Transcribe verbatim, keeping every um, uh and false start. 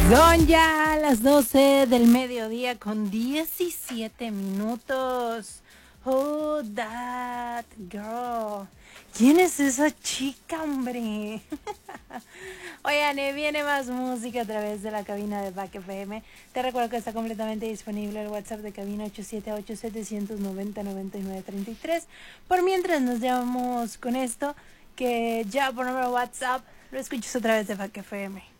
Son ya las doce del mediodía con diecisiete minutos. Oh, that girl. ¿Quién es esa chica, hombre? Oigan, eh, viene más música a través de la cabina de Back F M. Te recuerdo que está completamente disponible el WhatsApp de cabina ocho siete ocho, siete nueve cero, nueve nueve tres tres. Por mientras nos llevamos con esto, que ya por número WhatsApp lo escuchas a través de Back F M.